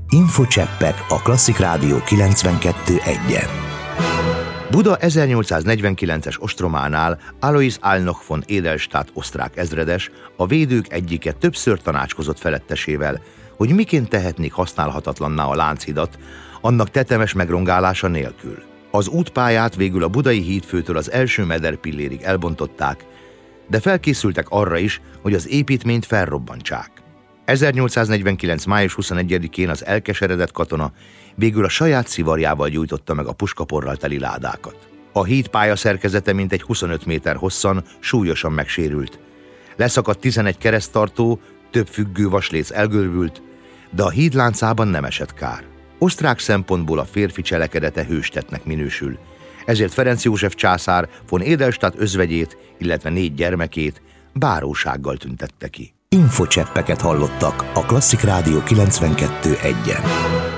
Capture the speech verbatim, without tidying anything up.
Infocseppek a Klasszik Rádió kilencvenkettő egyen. Buda ezernyolcszáznegyvenkilences ostrománál Alois Alnoch von Edelstadt osztrák ezredes, a védők egyike többször tanácskozott felettesével, hogy miként tehetnék használhatatlanná a Lánchidat, annak tetemes megrongálása nélkül. Az útpályát végül a budai hídfőtől az első mederpillérig elbontották, de felkészültek arra is, hogy az építményt felrobbantsák. ezernyolcszáznegyvenkilenc május huszonegyedikén az elkeseredett katona végül a saját szivarjával gyújtotta meg a puskaporral teli ládákat. A híd pályaszerkezete mintegy huszonöt méter hosszan súlyosan megsérült. Leszakadt tizenegy kereszttartó, több függő vasléc elgörbült, de a híd láncában nem esett kár. Osztrák szempontból a férfi cselekedete hőstettnek minősül, ezért Ferenc József császár von Edelstadt özvegyét, illetve négy gyermekét bárósággal tüntette ki. Infocseppeket hallottak a Klasszik Rádió kilencvenkettő egyen.